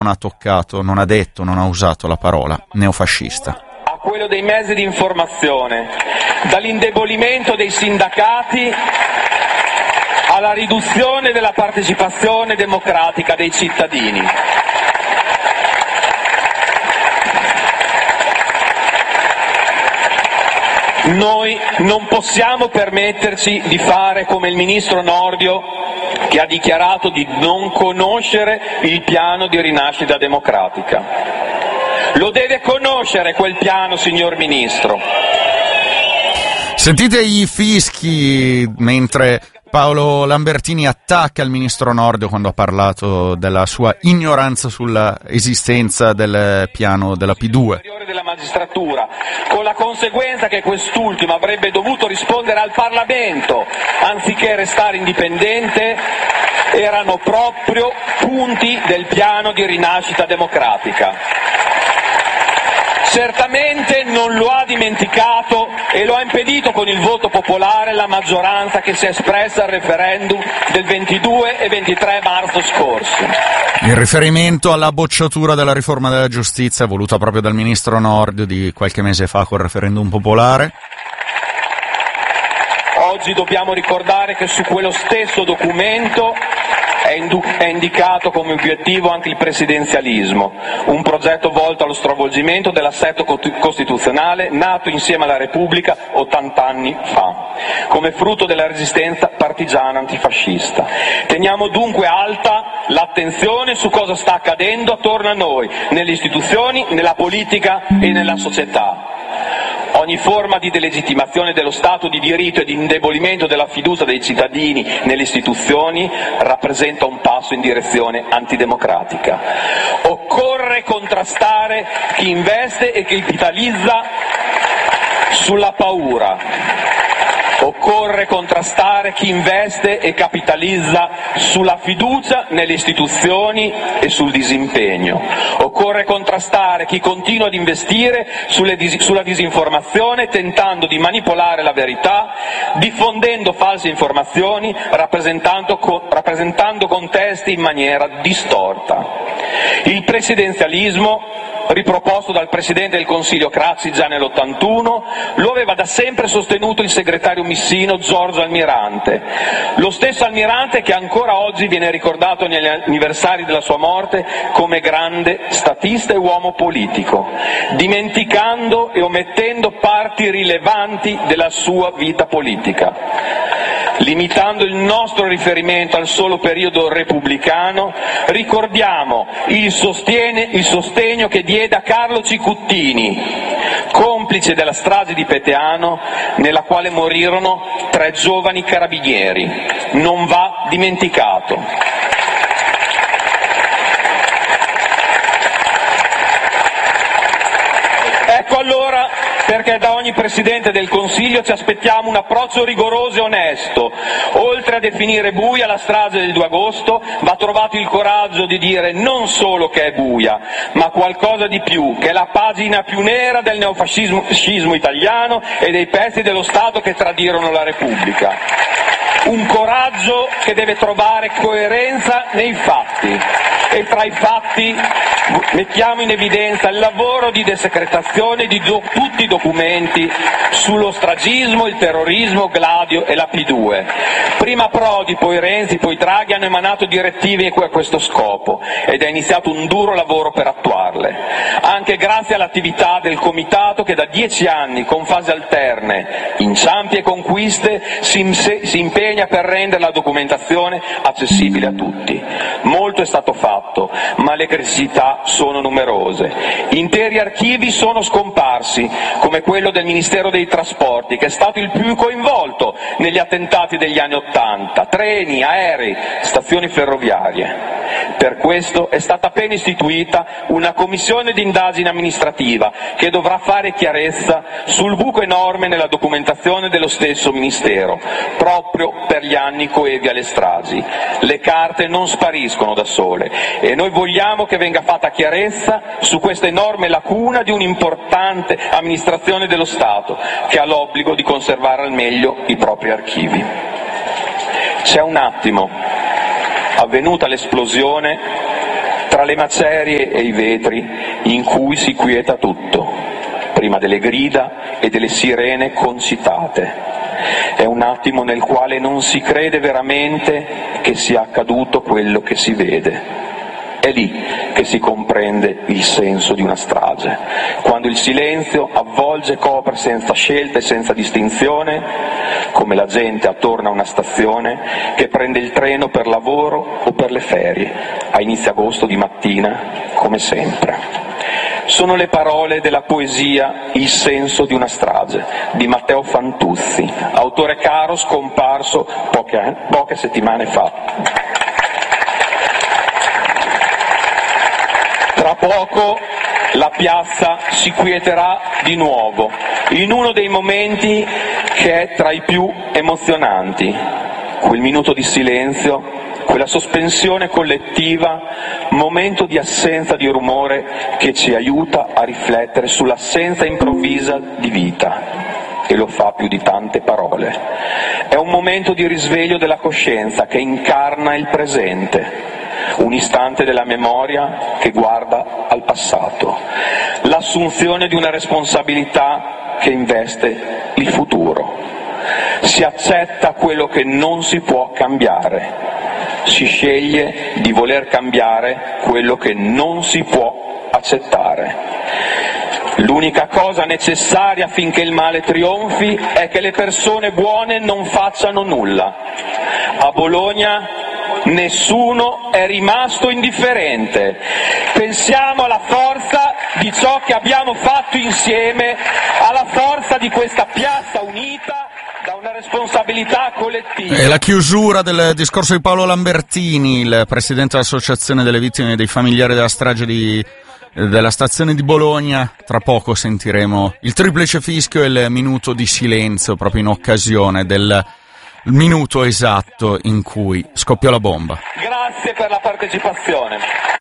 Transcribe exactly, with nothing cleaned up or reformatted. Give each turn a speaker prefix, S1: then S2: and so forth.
S1: non ha toccato, non ha detto, non ha usato la parola neofascista.
S2: A quello dei mezzi di informazione, dall'indebolimento dei sindacati alla riduzione della partecipazione democratica dei cittadini. Noi non possiamo permetterci di fare come il ministro Nordio, che ha dichiarato di non conoscere il piano di rinascita democratica. Lo deve conoscere quel piano, signor Ministro.
S1: Sentite i fischi mentre Paolo Lambertini attacca il ministro Nordio quando ha parlato della sua ignoranza sulla esistenza del piano della P due.
S2: Della magistratura, con la conseguenza che quest'ultimo avrebbe dovuto rispondere al Parlamento anziché restare indipendente, erano proprio punti del piano di rinascita democratica. Certamente non lo ha dimenticato e lo ha impedito con il voto popolare la maggioranza che si è espressa al referendum del ventidue e ventitré marzo scorsi.
S1: Il riferimento alla bocciatura della riforma della giustizia voluta proprio dal ministro Nordio di qualche mese fa col referendum popolare.
S2: Oggi dobbiamo ricordare che su quello stesso documento è, indu- è indicato come obiettivo anche il presidenzialismo, un progetto volto allo stravolgimento dell'assetto costituzionale nato insieme alla Repubblica ottanta anni fa, come frutto della resistenza partigiana antifascista. Teniamo dunque alta l'attenzione su cosa sta accadendo attorno a noi, nelle istituzioni, nella politica e nella società. Ogni forma di delegittimazione dello Stato di diritto e di indebolimento della fiducia dei cittadini nelle istituzioni rappresenta un passo in direzione antidemocratica. Occorre contrastare chi investe e capitalizza sulla paura. Occorre contrastare chi investe e capitalizza sulla fiducia nelle istituzioni e sul disimpegno. Occorre contrastare chi continua ad investire sulle dis- sulla disinformazione tentando di manipolare la verità, diffondendo false informazioni, rappresentando, co- rappresentando contesti in maniera distorta. Il presidenzialismo, riproposto dal Presidente del Consiglio Craxi già nell'ottantuno, lo aveva da sempre sostenuto il segretario missino Giorgio Almirante, lo stesso Almirante che ancora oggi viene ricordato negli anniversari della sua morte come grande statista e uomo politico, dimenticando e omettendo parti rilevanti della sua vita politica. Limitando il nostro riferimento al solo periodo repubblicano, ricordiamo il, sostiene, il sostegno che diede a Carlo Cicuttini, complice della strage di Peteano, nella quale morirono tre giovani carabinieri. Non va dimenticato. Ecco allora perché da ogni Presidente del Consiglio ci aspettiamo un approccio rigoroso e onesto. Oltre a definire buia la strage del due agosto, va trovato il coraggio di dire non solo che è buia, ma qualcosa di più, che è la pagina più nera del neofascismo italiano e dei pezzi dello Stato che tradirono la Repubblica. Un coraggio che deve trovare coerenza nei fatti, e tra i fatti mettiamo in evidenza il lavoro di desecretazione di do- tutti i documenti sullo stragismo, il terrorismo, Gladio e la P due. Prima Prodi, poi Renzi, poi Draghi hanno emanato direttive a questo scopo ed è iniziato un duro lavoro per attuarle, anche grazie all'attività del Comitato che da dieci anni, con fasi alterne, inciampi e conquiste, si, imse- si impegna per rendere la documentazione accessibile a tutti. Molto è stato fatto, ma le criticità sono numerose. Interi archivi sono scomparsi, come quello del Ministero dei Trasporti, che è stato il più coinvolto negli attentati degli anni Ottanta, treni, aerei, stazioni ferroviarie. Per questo è stata appena istituita una commissione di indagine amministrativa che dovrà fare chiarezza sul buco enorme nella documentazione dello stesso Ministero, proprio per gli anni coevi alle stragi. Le carte non spariscono da sole e noi vogliamo che venga fatta chiarezza su questa enorme lacuna di un'importante amministrazione dello Stato che ha l'obbligo di conservare al meglio i propri archivi. C'è un attimo, avvenuta l'esplosione, tra le macerie e i vetri in cui si quieta tutto, prima delle grida e delle sirene concitate. È un attimo nel quale non si crede veramente che sia accaduto quello che si vede. È lì che si comprende il senso di una strage, quando il silenzio avvolge e copre senza scelta e senza distinzione, come la gente attorno a una stazione che prende il treno per lavoro o per le ferie, a inizio agosto di mattina, come sempre. Sono le parole della poesia Il senso di una strage, di Matteo Fantuzzi, autore caro scomparso poche, poche settimane fa. Tra poco la piazza si quieterà di nuovo, in uno dei momenti che è tra i più emozionanti, quel minuto di silenzio, quella sospensione collettiva, momento di assenza di rumore che ci aiuta a riflettere sull'assenza improvvisa di vita, e lo fa più di tante parole. È un momento di risveglio della coscienza che incarna il presente, un istante della memoria che guarda al passato, l'assunzione di una responsabilità che investe il futuro. Si accetta quello che non si può cambiare, si sceglie di voler cambiare quello che non si può accettare. L'unica cosa necessaria affinché il male trionfi è che le persone buone non facciano nulla. A Bologna nessuno è rimasto indifferente. Pensiamo alla forza di ciò che abbiamo fatto insieme, alla forza di questa piazza unita da una responsabilità collettiva.
S1: È la chiusura del discorso di Paolo Lambertini, il presidente dell'Associazione delle Vittime e dei Familiari della strage di, della stazione di Bologna. Tra poco sentiremo il triplice fischio e il minuto di silenzio, proprio in occasione del minuto esatto in cui scoppiò la bomba.
S2: Grazie per la partecipazione.